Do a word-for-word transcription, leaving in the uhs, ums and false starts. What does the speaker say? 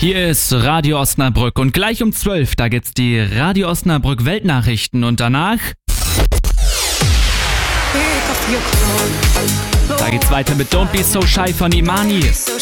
Hier ist Radio Osnabrück und gleich um zwölf, da gibt's die Radio Osnabrück Weltnachrichten und danach... Da geht's weiter mit Don't Be So Shy von Imani.